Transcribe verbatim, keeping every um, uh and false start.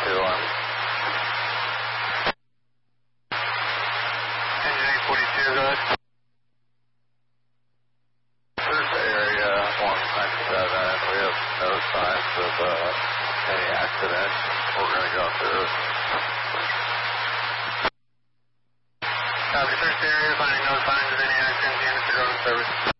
forty-two on. Engine eight forty-two, go ahead. Search the area one ninety-seven. We have no signs of uh, any accident. We're going to go through. Copy, search the area, finding no signs of any accident. Units are going to service.